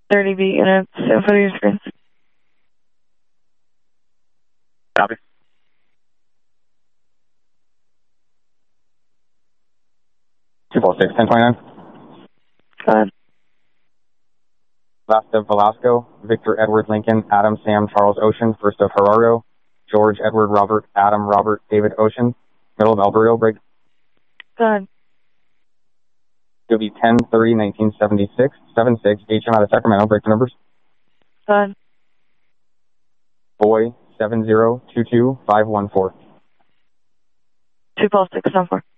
30B units in front of your screens. Copy. Two four six 1029. Go ahead. Last of Velasco, Victor Edward Lincoln, Adam Sam Charles Ocean, first of Gerardo, George Edward Robert Adam Robert David Ocean, middle of Alberto, break. Go ahead. It'll be 10/30/1976, 76 HM out of Sacramento, break the numbers. Go ahead. Boy 7022514. 2 Paul 6 4.